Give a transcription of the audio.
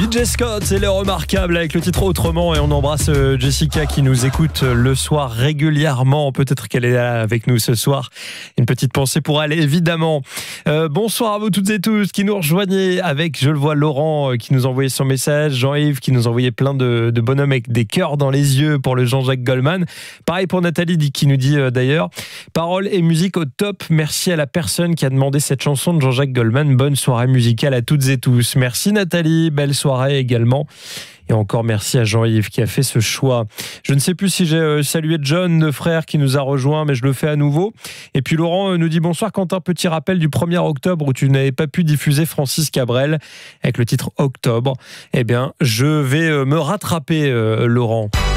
BJ Scott, c'est les remarquables avec le titre Autrement, et on embrasse Jessica qui nous écoute le soir régulièrement. Peut-être qu'elle est là avec nous ce soir. Une petite pensée pour elle, évidemment. Bonsoir à vous toutes et tous qui nous rejoignez avec, je le vois, Laurent qui nous envoyait son message, Jean-Yves qui nous envoyait plein de bonhommes avec des cœurs dans les yeux pour le Jean-Jacques Goldman. Pareil pour Nathalie qui nous dit d'ailleurs, paroles et musique au top. Merci à la personne qui a demandé cette chanson de Jean-Jacques Goldman. Bonne soirée musicale à toutes et tous. Merci Nathalie, belle soirée également. Et encore merci à Jean-Yves qui a fait ce choix. Je ne sais plus si j'ai salué John, le frère qui nous a rejoint, mais je le fais à nouveau. Et puis Laurent nous dit bonsoir Quentin, petit rappel du 1er octobre où tu n'avais pas pu diffuser Francis Cabrel avec le titre Octobre. Eh bien, je vais me rattraper Laurent.